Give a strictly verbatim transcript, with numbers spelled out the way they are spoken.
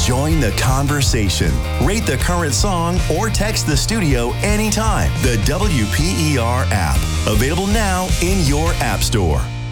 Join the conversation. Rate the current song or text the studio anytime. The W P E R app. Available now in your app store.